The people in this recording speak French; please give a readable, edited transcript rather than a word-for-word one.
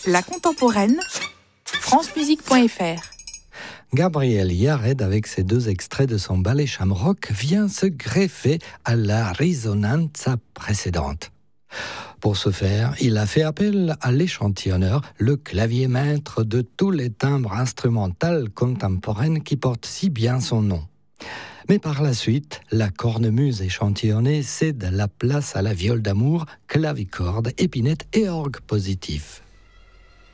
La contemporaine, francemusique.fr. Gabriel Yared, avec ses 2 extraits de son ballet Shamrock, vient se greffer à la risonanza précédente. Pour ce faire, il a fait appel à l'échantillonneur, le clavier maître de tous les timbres instrumentaux contemporains qui portent si bien son nom. Mais par la suite, la cornemuse échantillonnée cède la place à la viole d'amour, clavicorde, épinette et orgue positif.